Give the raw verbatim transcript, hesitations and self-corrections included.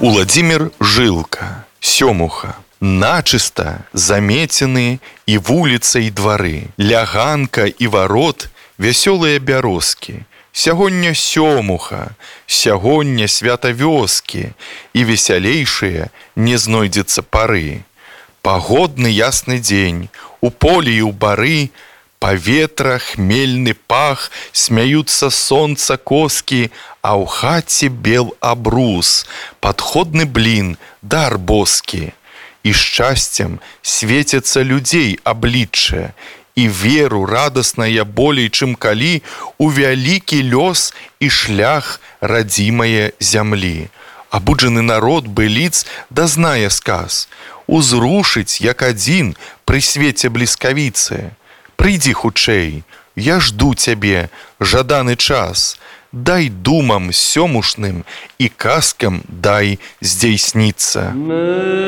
Уладзімір Жылка, сёмуха. Начыста заметены і вуліца, і двары, ляганка і варот, вясёлыя бярозкі. Сягоння сёмуха, сягоння свята вёскі, і весялейшыя не знойдзецца пары. Пагодны ясны дзень, у полі і ў бары, паветра, хмельны пах, смяюцца сонца коскі, а ў хаце бел абрус, падходны блін, дар боскі. І шчасцем свецяцца людзей аблічча, і веру радасная болей, чым калі у вялікі лёс і шлях радзімае зямлі. Абуджаны народ быліц дазнае сказ, узрушыць, як адзін пры свеце бліскавіцы. Прыйдзі хутчэй, я жду цябе, жаданы час, дай думам сёмушным і казкам дай здзейсніцца.